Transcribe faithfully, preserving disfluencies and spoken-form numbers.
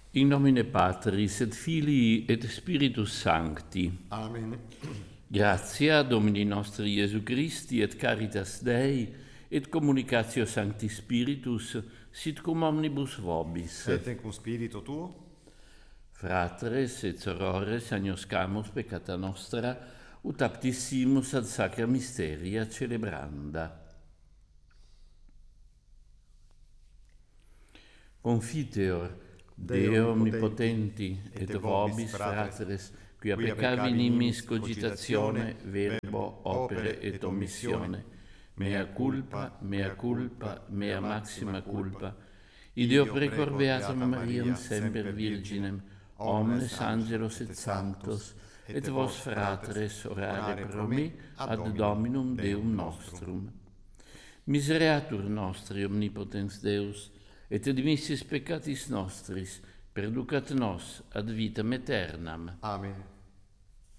In nomine Patris et Filii et Spiritus Sancti. Amen. Gratia Domini nostri Iesu Christi et caritas Dei et communicatio Sancti Spiritus sit cum omnibus vobis. Et cum spiritu tuo. Fratres et sorores agnoscamus peccata nostra ut aptissimus ad sacra mysteria celebranda. Confiteor Deo omnipotenti et vobis fratres quia peccavi nimis cogitatione verbo opere et omissione mea culpa mea culpa mea maxima culpa ideo precor beatam Mariam semper virginem omnes angelos et sanctos et vos fratres orare pro me ad Dominum Deum nostrum. Misereatur nostri omnipotens Deus et dimissis peccatis nostris perducat nos ad vitam aeternam. Amen.